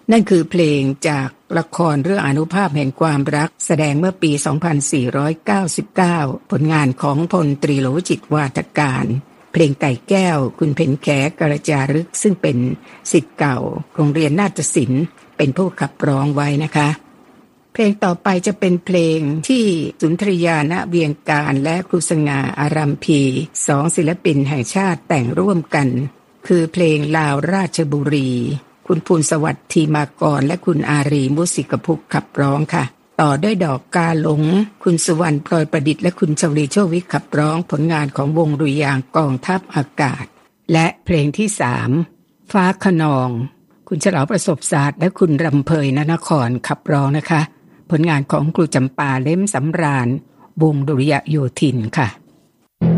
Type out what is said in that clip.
นั่นคือเพลงจากละครเรื่องอานุภาพแห่งความรักแสดงเมื่อปี 2499 ผลงานของพลตรีโลจิตวาทการเพลงไก่แก้วคุณเพ็ญแขกระจารึกซึ่งเป็นศิษย์เก่าโรงเรียนนาฏศิลป์เป็นผู้ขับร้องไว้นะคะเพลงต่อไปจะเป็นเพลงที่สุนทรียา ณ เวียงการและครูสง่าอารัมพีสองศิลปินแห่งชาติแต่งร่วมกันคือเพลงลาวราชบุรีคุณภูลสวัสดิ์ทีมากรและคุณอารีมุสิกภุขับร้องค่ะต่อด้วยดอกกาหลงคุณสุวรรณพลอยประดิษฐ์และคุณชวลีโชควิทย์ขับร้องผลงานของวงดุริยางค์กองทัพอากาศและเพลงที่3ฟ้าคะนองคุณฉลาวประสบศาสตร์และคุณรำเพยนครขับร้องนะคะผลงานของครูจำปาเล้มสำราญวงดุริยโยธินค่ะ